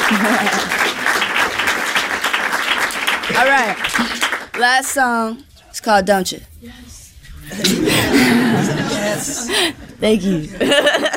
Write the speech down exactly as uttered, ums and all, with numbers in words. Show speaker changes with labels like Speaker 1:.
Speaker 1: All right. Last song. It's called Don't You. Yes. Yes. Thank you.